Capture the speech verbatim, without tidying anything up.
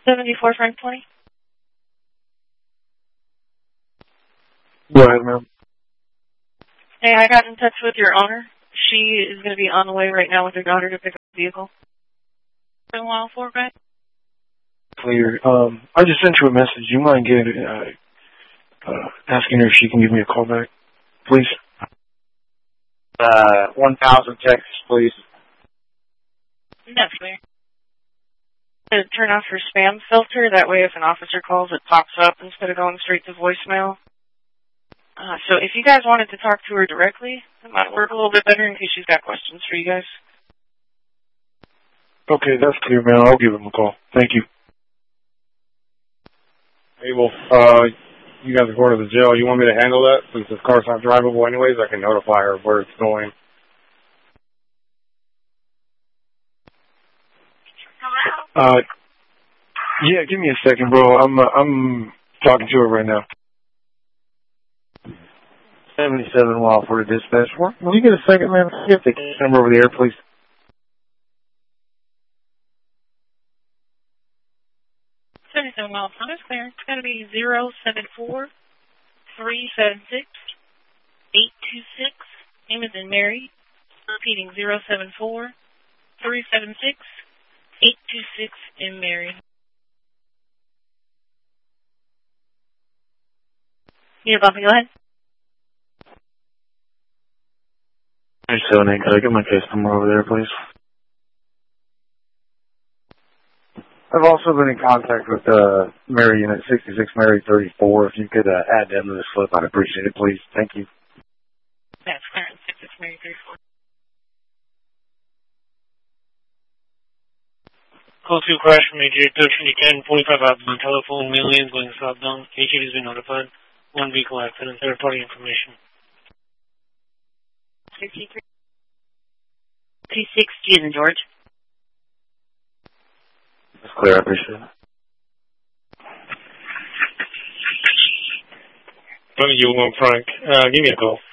seventy-four Frank twenty. Go ahead, ma'am. Hey, I got in touch with your owner. She is going to be on the way right now with her daughter to pick up the vehicle. seven one four, right? Clear. Um, I just sent you a message. You mind getting, uh, uh, asking her if she can give me a call back, please? Uh, one thousand Texas, please. That's clear. To turn off her spam filter, that way if an officer calls, it pops up instead of going straight to voicemail. Uh, so if you guys wanted to talk to her directly, it might work a little bit better in case she's got questions for you guys. Okay, that's clear, man. I'll give him a call. Thank you. Hey, well, uh, you guys are going to the jail. You want me to handle that? Since this car's not drivable anyways, I can notify her where it's going. Uh, yeah, give me a second, bro. I'm, uh, I'm talking to her right now. seventy-seven Wild for the dispatch. Will you get a second, man? Get the number over the air, please. seventy-seven miles from is clear. It's going to be zero seven four three seven six eight two six. Name is in Mary. Repeating zero seven four three seven six eight two six in Mary. You're bumping. Go ahead. seven eight, can I get my case number over there, please? I've also been in contact with uh, Mary Unit sixty-six, Mary thirty-four. If you could uh, add them to the slip, I'd appreciate it, please. Thank you. That's clear. sixty-six, Mary thirty-four. Call two crash from Major thirteen ten, forty-five outbound telephone, mail lanes going southbound. H A has been notified. One vehicle accident, third party information. fifty-three. two sixty in George. That's clear, I appreciate it. Funny you want Frank. Uh, give me a call.